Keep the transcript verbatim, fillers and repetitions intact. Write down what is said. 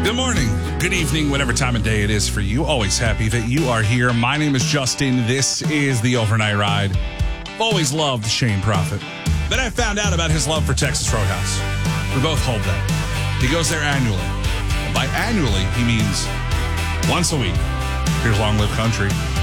Good morning, good evening, whatever time of day it is for you. Always happy that you are here. My name is Justin. This is the Overnight Ride. I've always loved Shane Prophet. Then I found out about his love for Texas Roadhouse. We both hold that. He goes there annually. And by annually, he means once a week. Here's Long Live Country.